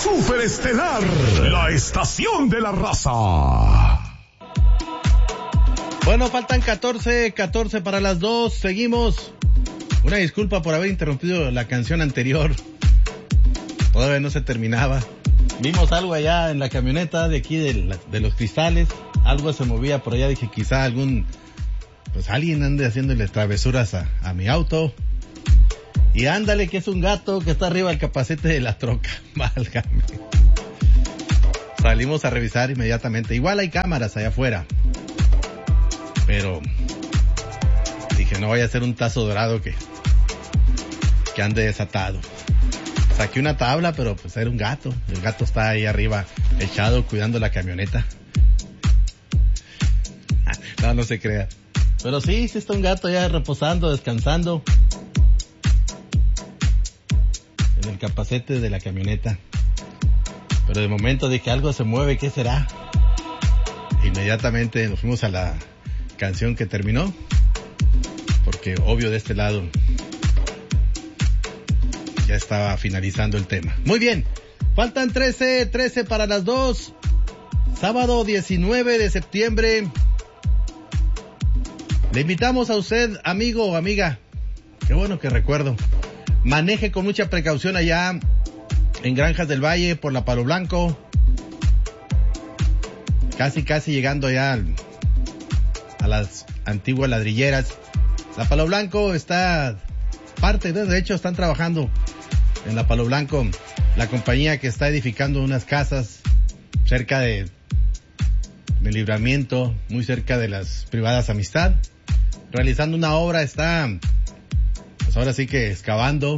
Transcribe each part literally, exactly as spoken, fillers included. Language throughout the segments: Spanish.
Superestelar, la estación de la raza. Bueno, faltan catorce, catorce para las dos, seguimos. Una disculpa por haber interrumpido la canción anterior. Todavía no se terminaba. Vimos algo allá en la camioneta de aquí de, la, de los cristales. Algo se movía por allá. Dije, quizá algún... Pues alguien ande haciéndole travesuras a, a mi auto. Y ándale, que es un gato que está arriba del capacete de la troca. Válgame. Salimos a revisar inmediatamente. Igual hay cámaras allá afuera. Pero... Dije, no vaya a ser un tazo dorado que... Que ande desatado. Saqué una tabla, pero pues era un gato. El gato está ahí arriba, echado, cuidando la camioneta. No, no se crea. Pero sí, sí está un gato ya reposando, descansando. En el capacete de la camioneta. Pero de momento dije, algo se mueve, ¿qué será? Inmediatamente nos fuimos a la canción que terminó. Porque obvio de este lado... Ya estaba finalizando el tema. Muy bien, faltan trece, trece para las dos. Sábado diecinueve de septiembre. Le invitamos a usted, amigo o amiga. Qué bueno que recuerdo. Maneje con mucha precaución allá en Granjas del Valle por la Palo Blanco. Casi, casi llegando ya al, a las antiguas ladrilleras. La Palo Blanco está... Parte, de hecho, están trabajando en la Palo Blanco, la compañía que está edificando unas casas cerca de, de Libramiento, muy cerca de las privadas Amistad, realizando una obra, está, pues ahora sí que excavando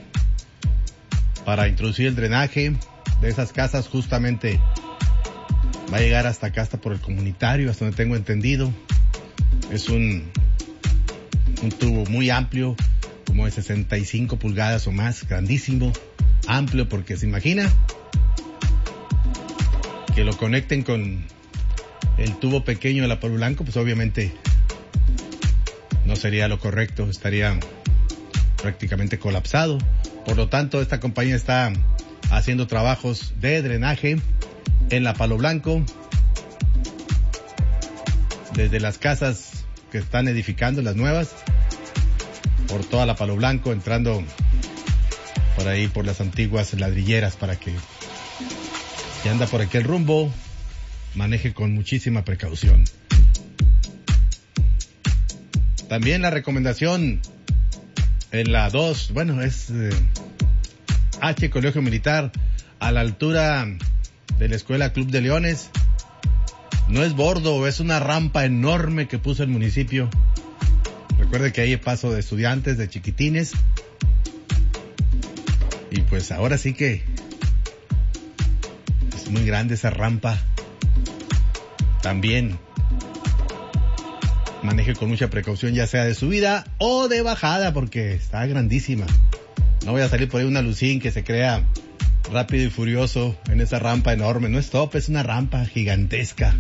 para introducir el drenaje de esas casas. Justamente va a llegar hasta acá, hasta por el comunitario, hasta donde tengo entendido. Es un, un tubo muy amplio, como de sesenta y cinco pulgadas o más, grandísimo, amplio, porque se imagina que lo conecten con el tubo pequeño de la Palo Blanco, pues obviamente no sería lo correcto, estaría prácticamente colapsado. Por lo tanto, esta compañía está haciendo trabajos de drenaje en la Palo Blanco, desde las casas que están edificando, las nuevas, por toda la Palo Blanco, entrando por ahí por las antiguas ladrilleras, para que si anda por aquel rumbo maneje con muchísima precaución. También la recomendación en la dos, bueno, es eh, H Colegio Militar, a la altura de la Escuela Club de Leones. No es bordo, es una rampa enorme que puso el municipio. Recuerde que ahí hay paso de estudiantes, de chiquitines. Y pues ahora sí que es muy grande esa rampa. También maneje con mucha precaución, ya sea de subida o de bajada, porque está grandísima. No voy a salir por ahí una lucín que se crea rápido y furioso en esa rampa enorme. No es top, es una rampa gigantesca.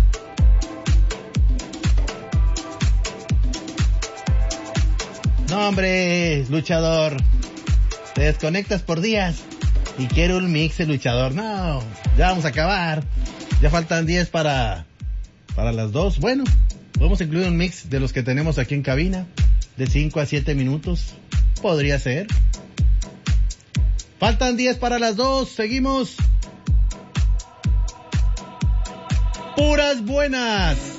No, hombre, luchador, te desconectas por días y quiero un mix el luchador. No, ya vamos a acabar. Ya faltan diez para, para las dos. Bueno, podemos incluir un mix de los que tenemos aquí en cabina, de cinco a siete minutos. Podría ser. Faltan diez para las dos, seguimos. Puras buenas.